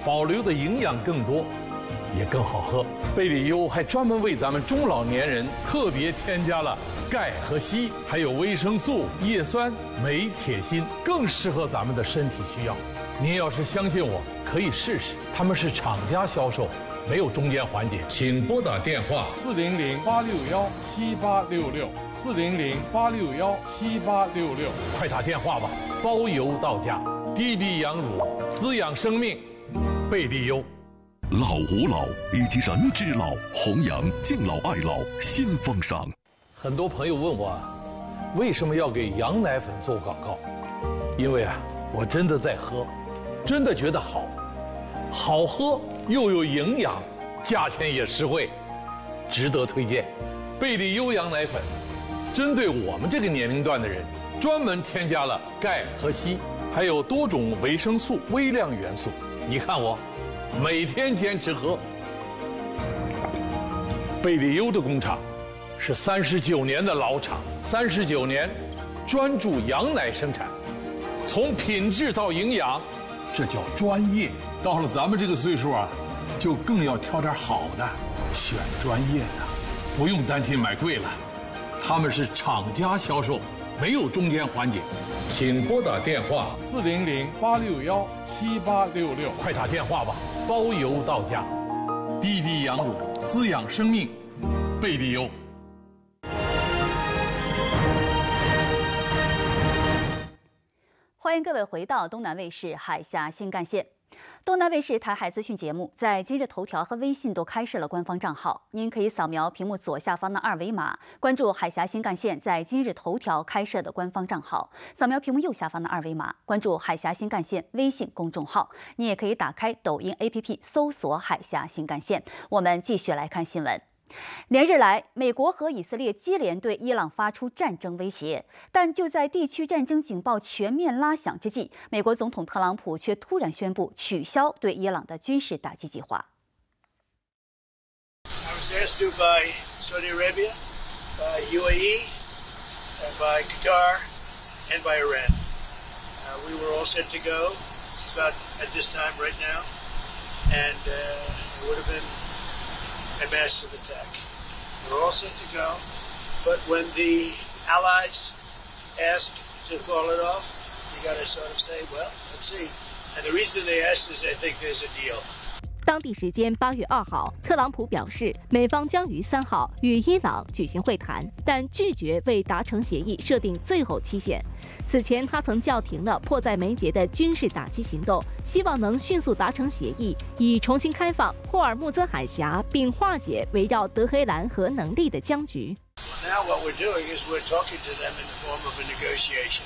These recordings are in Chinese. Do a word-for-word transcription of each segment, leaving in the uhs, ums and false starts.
保留的营养更多，也更好喝。贝里优还专门为咱们中老年人特别添加了钙和硒，还有维生素、叶酸、镁、铁、锌，更适合咱们的身体需要。您要是相信我，可以试试。他们是厂家销售，没有中间环节。请拨打电话四零零八六幺七八六六四零零八六幺七八六六， 快打电话吧，包邮到家。低低养乳，滋养生命，贝利优。 老吾老以及人之老，弘扬敬老爱老新风尚。 很多朋友问我，为什么要给羊奶粉做广告？因为啊，我真的在喝，真的觉得好，好喝又有营养，价钱也实惠，值得推荐。贝利优羊奶粉，针对我们这个年龄段的人，专门添加了钙和硒，还有多种维生素、微量元素。你看我。每天坚持喝。贝利优的工厂是三十九年的老厂，三十九年专注羊奶生产，从品质到营养，这叫专业。到了咱们这个岁数啊，就更要挑点好的，选专业的，不用担心买贵了。他们是厂家销售，没有中间环节。请拨打电话四零零八六幺七八六六， 快打电话吧，包邮到家。低低养乳，滋养生命，贝利优。 欢迎各位回到东南卫视海峡新干线。东南卫视台海资讯节目在今日头条和微信都开设了官方账号，您可以扫描屏幕左下方的二维码，关注海峡新干线在今日头条开设的官方账号；扫描屏幕右下方的二维码，关注海峡新干线微信公众号。你也可以打开抖音 A P P 搜索海峡新干线。我们继续来看新闻。连日来，美国和以色列接连对伊朗发出战争威胁，但就在地区战争警报全面拉响之际，美国总统特朗普却突然宣布取消对伊朗的军事打击计划。 I was asked to by Saudi Arabia, by U A E, and by Qatar, and by Iran. Uh, we were all set to go. It's about at this time right now, and uh, it would have been a massive attack. We're all set to go, but when the allies asked to call it off, you got to sort of say, well, let's see. And the reason they asked is they think there's a deal. 当地时间八月二号，特朗普表示，美方将于三号与伊朗举行会谈，但拒绝为达成协议设定最后期限。此前，他曾叫停了迫在眉睫的军事打击行动，希望能迅速达成协议，以重新开放霍尔木兹海峡，并化解围绕德黑兰核能力的僵局。 Now what we're doing is we're talking to them in the form of a negotiation.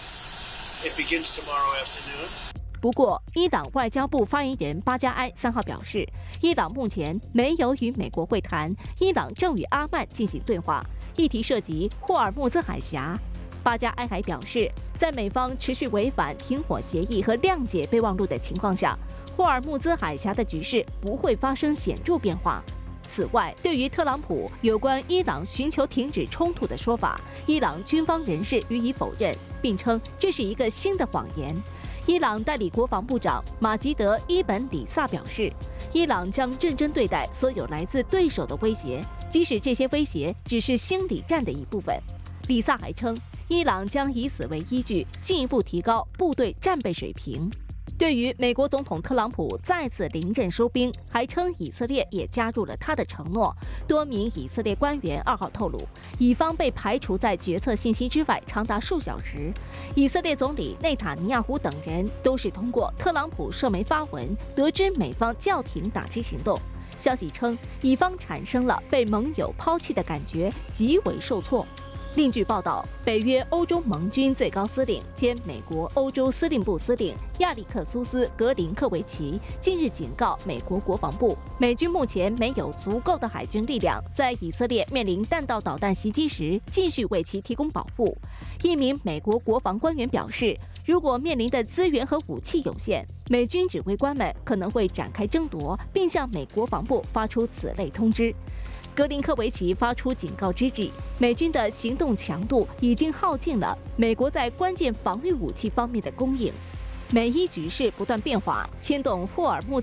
It begins tomorrow afternoon. 不过，伊朗外交部发言人巴加埃三号表示，伊朗目前没有与美国会谈，伊朗正与阿曼进行对话，议题涉及霍尔木兹海峡。巴加埃还表示，在美方持续违反停火协议和谅解备忘录的情况下，霍尔木兹海峡的局势不会发生显著变化。此外，对于特朗普有关伊朗寻求停止冲突的说法，伊朗军方人士予以否认，并称这是一个新的谎言。伊朗代理国防部长马吉德·伊本·里萨表示，伊朗将认真对待所有来自对手的威胁，即使这些威胁只是心理战的一部分。里萨还称，伊朗将以此为依据，进一步提高部队战备水平。对于美国总统特朗普再次临阵收兵，还称以色列也加入了他的承诺。多名以色列官员二号透露，以方被排除在决策信息之外长达数小时。以色列总理内塔尼亚胡等人都是通过特朗普社媒发文得知美方叫停打击行动。消息称，以方产生了被盟友抛弃的感觉，极为受挫。另据报道，北约欧洲盟军最高司令兼美国欧洲司令部司令亚历克苏斯·格林科维奇近日警告美国国防部，美军目前没有足够的海军力量，在以色列面临弹道导弹袭击时继续为其提供保护。一名美国国防官员表示，如果面临的资源和武器有限，美军指挥官们可能会展开争夺，并向美国防部发出此类通知。格林科维奇发出警告之际，美军的行动强度已经耗尽了美国在关键防御武器方面的供应。美伊局势不断变化，牵动霍尔木兹